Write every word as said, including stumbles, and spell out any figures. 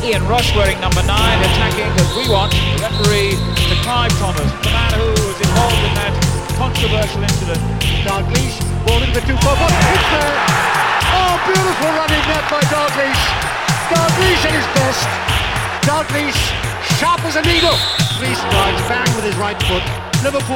Ian Rush wearing number nine, attacking as we want. The referee to Clive Thomas, the man who was involved in that controversial incident. Dalglish, ball into the two forward. It's there. Oh, beautiful running net by Dalglish. Dalglish at his best. Dalglish, sharp as a needle. Three strides, bang with his right foot. Liverpool.